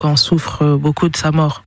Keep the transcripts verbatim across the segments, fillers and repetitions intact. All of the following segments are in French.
On souffre beaucoup de sa mort.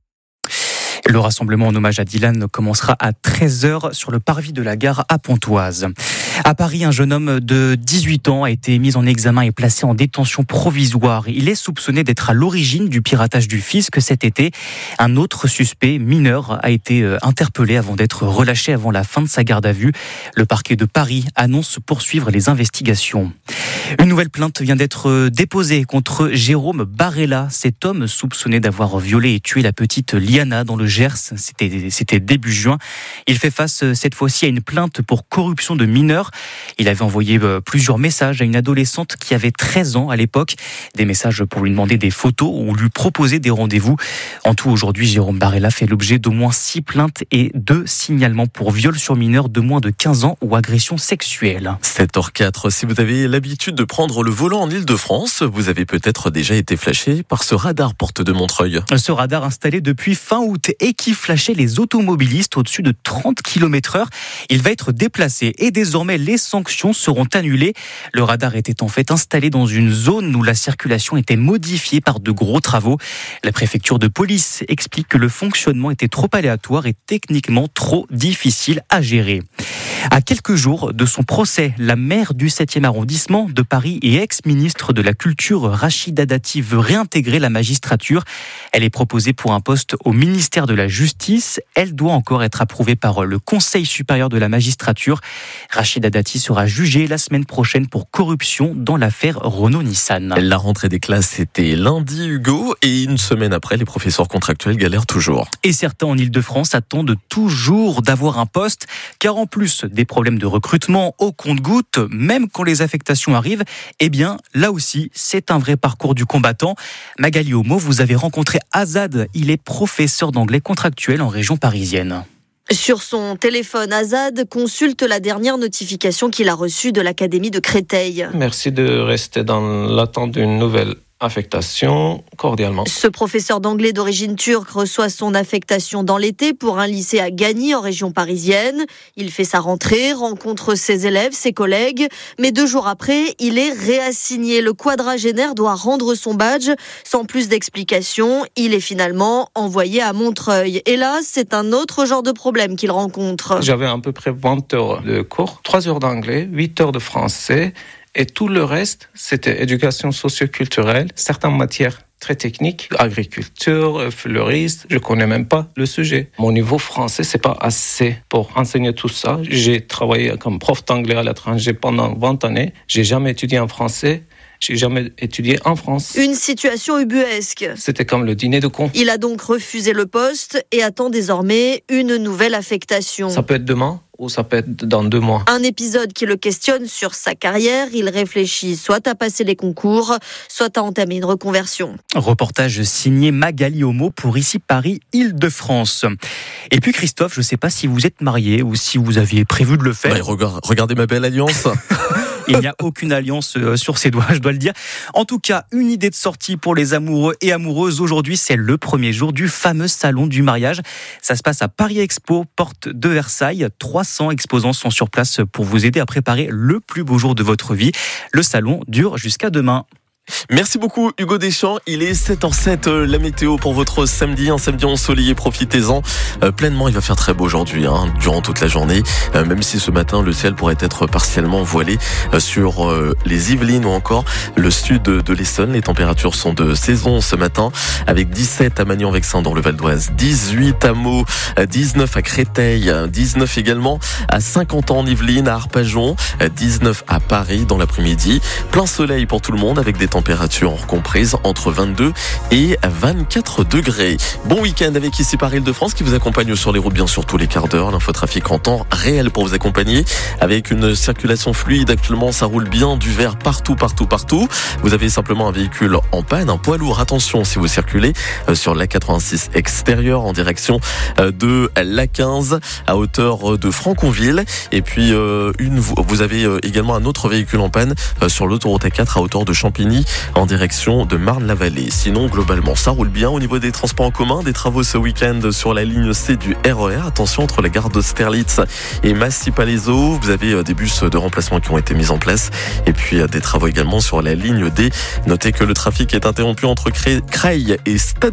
Le rassemblement en hommage à Dylan commencera à treize heures sur le parvis de la gare à Pontoise. À Paris, un jeune homme de dix-huit ans a été mis en examen et placé en détention provisoire. Il est soupçonné d'être à l'origine du piratage du fisc cet été. Un autre suspect mineur a été interpellé avant d'être relâché avant la fin de sa garde à vue. Le parquet de Paris annonce poursuivre les investigations. Une nouvelle plainte vient d'être déposée contre Jérôme Barella. Cet homme soupçonné d'avoir violé et tué la petite Liana dans le Gers, c'était, c'était début juin. Il fait face cette fois-ci à une plainte pour corruption de mineurs. Il avait envoyé plusieurs messages à une adolescente qui avait treize ans à l'époque. Des messages pour lui demander des photos ou lui proposer des rendez-vous. En tout, aujourd'hui, Jérôme Barella fait l'objet d'au moins six plaintes et deux signalements pour viol sur mineurs de moins de quinze ans ou agression sexuelle. sept heures quatre, si vous avez l'habitude de prendre le volant en Île-de-France, vous avez peut-être déjà été flashé par ce radar porte de Montreuil. Ce radar installé depuis fin août et qui flashait les automobilistes au-dessus de trente kilomètres heure. Il va être déplacé et désormais les sanctions seront annulées. Le radar était en fait installé dans une zone où la circulation était modifiée par de gros travaux. La préfecture de police explique que le fonctionnement était trop aléatoire et techniquement trop difficile à gérer. À quelques jours de son procès, la maire du septième arrondissement de Paris et ex-ministre de la Culture, Rachida Dati, veut réintégrer la magistrature. Elle est proposée pour un poste au ministère de la Justice. Elle doit encore être approuvée par le Conseil supérieur de la magistrature. Rachida Dati sera jugée la semaine prochaine pour corruption dans l'affaire Renault-Nissan. La rentrée des classes, c'était lundi, Hugo, et une semaine après, les professeurs contractuels galèrent toujours. Et certains en Île-de-France attendent toujours d'avoir un poste, car en plus des problèmes de recrutement au compte-gouttes, même quand les affectations arrivent, eh bien, là aussi, c'est un vrai parcours du combattant. Magali Homo, vous avez rencontré Azad. Il est professeur d'anglais contractuel en région parisienne. Sur son téléphone, Azad consulte la dernière notification qu'il a reçue de l'Académie de Créteil. Merci de rester dans l'attente d'une nouvelle affectation, cordialement. Ce professeur d'anglais d'origine turque reçoit son affectation dans l'été pour un lycée à Gagny, en région parisienne. Il fait sa rentrée, rencontre ses élèves, ses collègues, mais deux jours après, il est réassigné. Le quadragénaire doit rendre son badge. Sans plus d'explications, il est finalement envoyé à Montreuil. Et là, c'est un autre genre de problème qu'il rencontre. J'avais à peu près vingt heures de cours, trois heures d'anglais, huit heures de français, et tout le reste, c'était éducation socio-culturelle, certaines matières très techniques, agriculture, fleuriste, je connais même pas le sujet. Mon niveau français, c'est pas assez pour enseigner tout ça. J'ai travaillé comme prof d'anglais à l'étranger pendant vingt années. J'ai jamais étudié en français. J'ai jamais étudié en France. Une situation ubuesque. C'était comme le dîner de cons. Il a donc refusé le poste et attend désormais une nouvelle affectation. Ça peut être demain ou ça peut être dans deux mois. Un épisode qui le questionne sur sa carrière. Il réfléchit soit à passer les concours, soit à entamer une reconversion. Reportage signé Magali Homo pour Ici Paris, Île-de-France. Et puis Christophe, je ne sais pas si vous êtes marié ou si vous aviez prévu de le faire. Bah, regarde, regardez ma belle alliance. Il n'y a aucune alliance sur ses doigts, je dois le dire. En tout cas, une idée de sortie pour les amoureux et amoureuses. Aujourd'hui, c'est le premier jour du fameux salon du mariage. Ça se passe à Paris Expo, porte de Versailles. trois cents exposants sont sur place pour vous aider à préparer le plus beau jour de votre vie. Le salon dure jusqu'à demain. Merci beaucoup Hugo Deschamps, il est sept heures sept, euh, la météo pour votre samedi, un samedi ensoleillé, profitez-en euh, pleinement, il va faire très beau aujourd'hui hein, durant toute la journée, euh, même si ce matin le ciel pourrait être partiellement voilé euh, sur euh, les Yvelines ou encore le sud de, de l'Essonne. Les températures sont de saison ce matin avec dix-sept à Magnan-Vexin dans le Val d'Oise, dix-huit à Meaux, dix-neuf à Créteil, dix-neuf également à Saint-Quentin en Yvelines, à Arpajon, dix-neuf à Paris dans l'après-midi, plein soleil pour tout le monde avec des températures comprises entre vingt-deux et vingt-quatre degrés. Bon week-end avec Ici Paris Île-de-France qui vous accompagne sur les routes bien sûr tous les quarts d'heure. L'infotrafic en temps réel pour vous accompagner avec une circulation fluide. Actuellement, ça roule bien, du vert partout, partout, partout. Vous avez simplement un véhicule en panne, un poids lourd. Attention si vous circulez sur l'A quatre-vingt-six extérieur en direction de l'A quinze à hauteur de Franconville. Et puis euh, une, vous avez également un autre véhicule en panne sur l'autoroute A quatre à hauteur de Champigny en direction de Marne-la-Vallée. Sinon, globalement, ça roule bien au niveau des transports en commun. Des travaux ce week-end sur la ligne C du R E R. Attention, entre la gare d'Austerlitz et Massy-Palaiseau, vous avez des bus de remplacement qui ont été mis en place. Et puis, des travaux également sur la ligne D. Notez que le trafic est interrompu entre Creil et Stade